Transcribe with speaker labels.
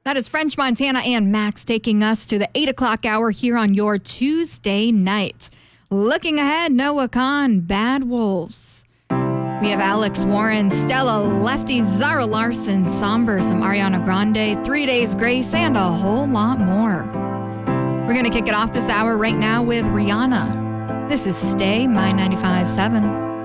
Speaker 1: That is French Montana and Max taking us to the 8 o'clock hour here on your Tuesday night. Looking ahead, Noah Kahn, Bad Wolves. We have Alex Warren, Stella Lefty, Zara Larson, Somber, some Ariana Grande, 3 Days Grace, and a whole lot more. We're going to kick it off this hour right now with Rihanna. This is Stay, My 95.7.